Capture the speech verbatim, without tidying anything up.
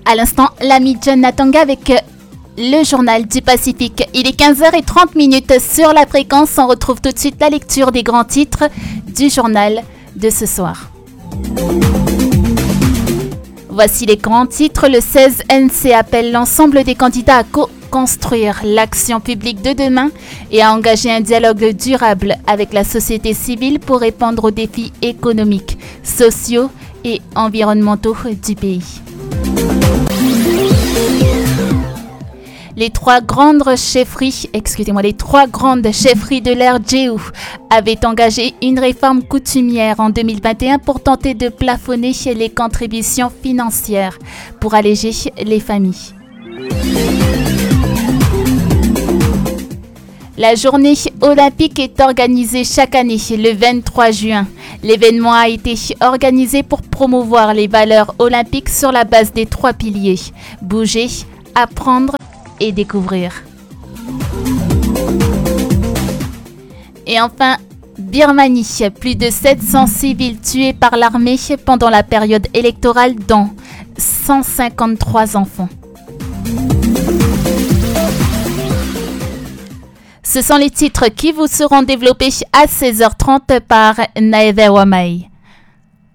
À l'instant, l'ami John Natanga avec euh, le journal du Pacifique. Il est quinze heures trente sur la fréquence. On retrouve tout de suite la lecture des grands titres du journal de ce soir. Voici les grands titres. Le seize N C appelle l'ensemble des candidats à co-construire l'action publique de demain et à engager un dialogue durable avec la société civile pour répondre aux défis économiques, sociaux et environnementaux du pays. Les trois grandes chefferies, excusez-moi, les trois grandes chefferies de l'ère Jéhu avaient engagé une réforme coutumière en deux mille vingt et un pour tenter de plafonner les contributions financières pour alléger les familles. La journée olympique est organisée chaque année le vingt-trois juin. L'événement a été organisé pour promouvoir les valeurs olympiques sur la base des trois piliers: bouger, apprendre et découvrir. Et enfin, Birmanie, plus de sept cents civils tués par l'armée pendant la période électorale, dont cent cinquante-trois enfants. Ce sont les titres qui vous seront développés à seize heures trente par Naeve Wamai.